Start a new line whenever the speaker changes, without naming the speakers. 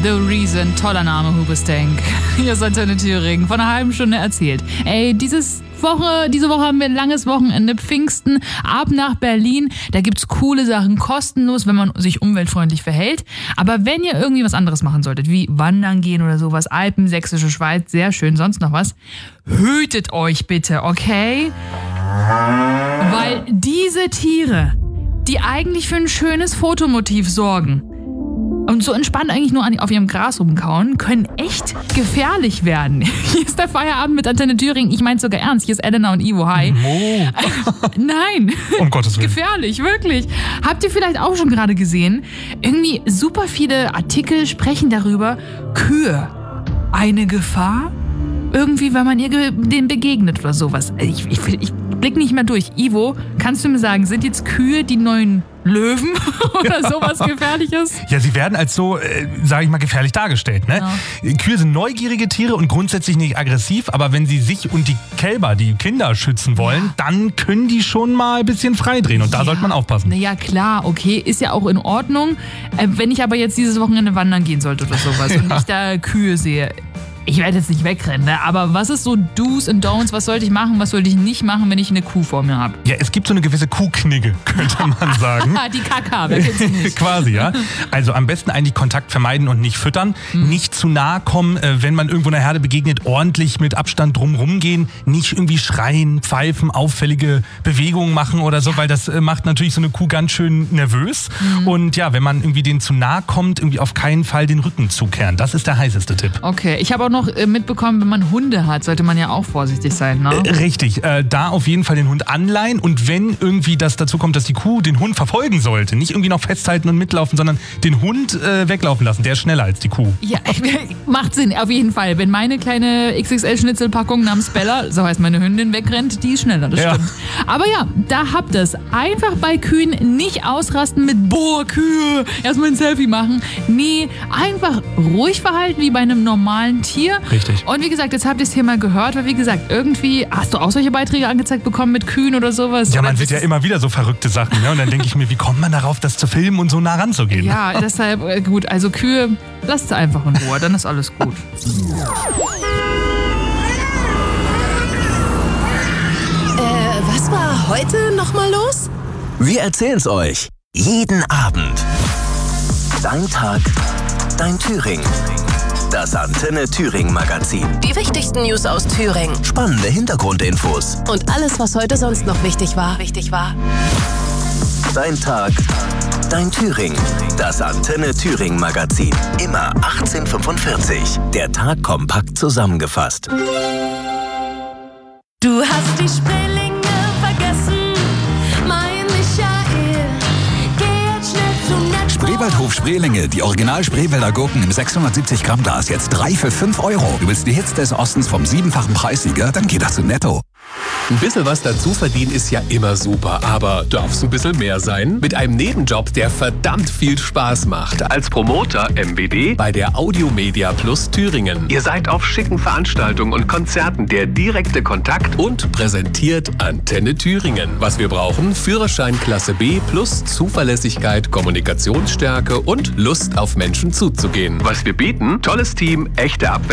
The Reason, toller Name, Hoobastank. Hier ist Antenne Thüringen, vor einer halben Stunde erzählt. Ey, diese Woche haben wir ein langes Wochenende, Pfingsten, ab nach Berlin. Da gibt's coole Sachen, kostenlos, wenn man sich umweltfreundlich verhält. Aber wenn ihr irgendwie was anderes machen solltet, wie wandern gehen oder sowas, Alpen, Sächsische Schweiz, sehr schön, sonst noch was, hütet euch bitte, okay? Weil diese Tiere, die eigentlich für ein schönes Fotomotiv sorgen und so entspannt eigentlich nur auf ihrem Gras rumkauen, können echt gefährlich werden. Hier ist der Feierabend mit Antenne Thüringen. Ich meine sogar ernst. Hier ist Elena und Ivo. Hi.
Mo.
Nein.
Um Gottes Willen.
Gefährlich, wirklich. Habt ihr vielleicht auch schon gerade gesehen? Irgendwie super viele Artikel sprechen darüber. Kühe. Eine Gefahr? Irgendwie, wenn man denen begegnet oder sowas. Ich blick nicht mehr durch. Ivo, kannst du mir sagen, sind jetzt Kühe die neuen Löwen oder sowas Gefährliches?
Ja, sie werden als so, sage ich mal, gefährlich dargestellt. Ne? Ja. Kühe sind neugierige Tiere und grundsätzlich nicht aggressiv, aber wenn sie sich und die Kälber, die Kinder schützen wollen, dann können die schon mal ein bisschen freidrehen und da sollte man aufpassen.
Naja, klar, okay, ist ja auch in Ordnung. Wenn ich aber jetzt dieses Wochenende wandern gehen sollte oder sowas und ich da Kühe sehe, ich werde jetzt nicht wegrennen, ne? Aber was ist so Do's and Don'ts? Was sollte ich machen, was sollte ich nicht machen, wenn ich eine Kuh vor mir habe?
Ja, es gibt so eine gewisse Kuhknigge, könnte man sagen.
Die Kaka, wer kennt sie nicht?
Quasi, ja. Also am besten eigentlich Kontakt vermeiden und nicht füttern. Nicht zu nahe kommen, wenn man irgendwo einer Herde begegnet, ordentlich mit Abstand drumherum gehen. Nicht irgendwie schreien, pfeifen, auffällige Bewegungen machen oder so, weil das macht natürlich so eine Kuh ganz schön nervös. Und ja, wenn man irgendwie denen zu nahe kommt, irgendwie auf keinen Fall den Rücken zukehren. Das ist der heißeste Tipp.
Okay, ich habe auch noch mitbekommen, wenn man Hunde hat, sollte man ja auch vorsichtig sein, ne?
Richtig, da auf jeden Fall den Hund anleihen und wenn irgendwie das dazu kommt, dass die Kuh den Hund verfolgen sollte, nicht irgendwie noch festhalten und mitlaufen, sondern den Hund weglaufen lassen, der ist schneller als die Kuh.
Ja, macht Sinn, auf jeden Fall. Wenn meine kleine XXL-Schnitzelpackung namens Bella, so heißt meine Hündin, wegrennt, die ist schneller, das stimmt. Aber ja, da habt ihr es. Einfach bei Kühen nicht ausrasten mit boah, Kühe, erstmal ein Selfie machen. Nee, einfach ruhig verhalten wie bei einem normalen Tier.
Richtig.
Und wie gesagt, jetzt habt ihr es hier mal gehört, weil wie gesagt, irgendwie, hast du auch solche Beiträge angezeigt bekommen mit Kühen oder sowas?
Ja, man sieht ja immer wieder so verrückte Sachen, ne? Und dann denke ich mir, wie kommt man darauf, das zu filmen und so nah ranzugehen?
Ja, deshalb, gut, also Kühe, lasst sie einfach in Ruhe, dann ist alles gut.
Was war heute nochmal los?
Wir erzählen's euch. Jeden Abend. Dein Tag, dein Thüringen. Das Antenne Thüringen Magazin.
Die wichtigsten News aus Thüringen.
Spannende Hintergrundinfos.
Und alles, was heute sonst noch wichtig war.
Dein Tag, dein Thüringen. Das Antenne Thüringen Magazin. Immer 18:45. Der Tag kompakt zusammengefasst.
Du hast die Spreelinge vergessen, mein Michael. Geh jetzt schnell zum Netto.
Spreewaldhof Spreelinge, die Original Spreewälder Gurken im 670 Gramm Glas, jetzt 3 für 5 Euro. Du willst die Hits des Ostens vom 7-fachen Preissieger? Dann geh doch zu Netto.
Ein bisschen was dazu verdienen ist ja immer super, aber darf's ein bisschen mehr sein? Mit einem Nebenjob, der verdammt viel Spaß macht. Als Promoter MBD bei der Audiomedia Plus Thüringen. Ihr seid auf schicken Veranstaltungen und Konzerten der direkte Kontakt und präsentiert Antenne Thüringen. Was wir brauchen? Führerschein Klasse B plus Zuverlässigkeit, Kommunikationsstärke und Lust auf Menschen zuzugehen. Was wir bieten? Tolles Team, echte Abwechslung